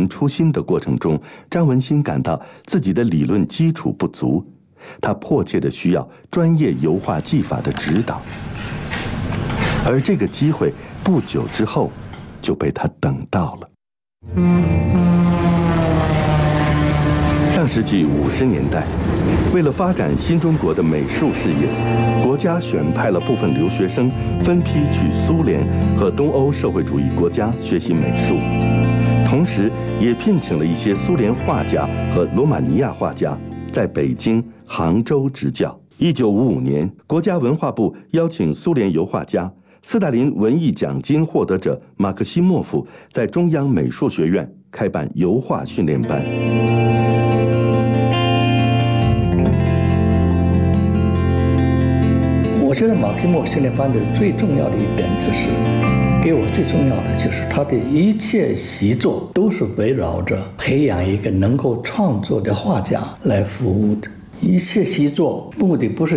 初心的过程中，张文新感到自己的理论基础不足，他迫切地需要专业油画技法的指导。而这个机会不久之后就被他等到了。上世纪50年代，为了发展新中国的美术事业，国家选派了部分留学生分批去苏联和东欧社会主义国家学习美术，同时也聘请了一些苏联画家和罗马尼亚画家在北京、杭州执教。1955年，国家文化部邀请苏联油画家、斯大林文艺奖金获得者马克西莫夫在中央美术学院开办油画训练班。 我觉得马克西莫夫训练班的最重要的一点就是给我最重要的就是他的一切习作都是围绕着培养一个能够创作的画家来服务的。一切习作目的不是